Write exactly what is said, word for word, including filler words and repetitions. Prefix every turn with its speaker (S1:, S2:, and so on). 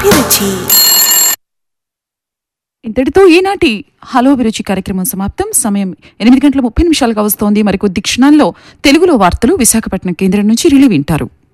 S1: అభిరుచి.
S2: ఇంతటితో ఈనాటి హలో అభిరుచి కార్యక్రమం సమాప్తం. సమయం ఎనిమిది గంటల ముప్పై నిమిషాలుగా వస్తోంది. మరికొద్ది క్షణాల్లో తెలుగులో వార్తలు విశాఖపట్నం కేంద్రం నుంచి రిలే వింటారు.